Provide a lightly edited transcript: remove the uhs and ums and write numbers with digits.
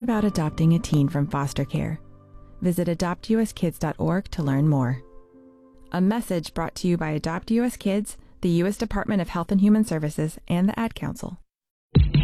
about adopting a teen from foster care. Visit adoptuskids.org to learn more. A message brought to you by Adopt US Kids, the U.S. Department of Health and Human Services, and the Ad Council.